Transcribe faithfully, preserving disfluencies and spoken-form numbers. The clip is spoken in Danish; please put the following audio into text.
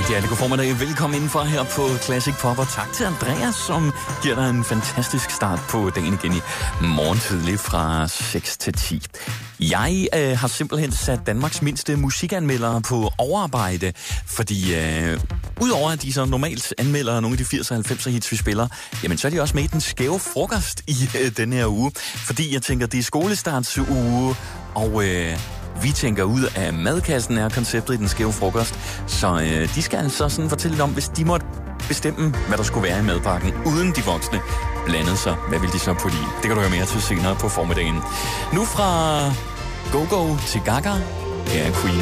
rigtig, rigtig god formiddag. Velkommen indenfor her på Classic Pop, og tak til Andreas, som giver dig en fantastisk start på dagen igen i morgen tidlig fra seks til ti. Jeg øh, har simpelthen sat Danmarks mindste musikanmeldere på overarbejde, fordi øh, udover at de så normalt anmelder nogle af de firs og halvfems hits, vi spiller, jamen så er de også med i den skæve frokost i øh, denne her uge, fordi jeg tænker, det er skolestartsuge, og øh, vi tænker ud af madkassen er konceptet i den skæve frokost, så øh, de skal altså sådan fortælle lidt om, hvis de måtte bestemme, hvad der skulle være i madpakken, uden de voksne blandede sig. Hvad vil de så putte i? Det kan du høre mere til senere på formiddagen. Nu fra Go-Go til Gaga, her er Queen.